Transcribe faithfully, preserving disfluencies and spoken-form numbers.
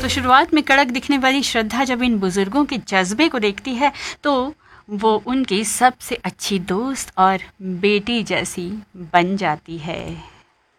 शुरुआत में कड़क दिखने वाली श्रद्धा जब इन बुजुर्गों के जज्बे को देखती है तो वो उनकी सबसे अच्छी दोस्त और बेटी जैसी बन जाती है।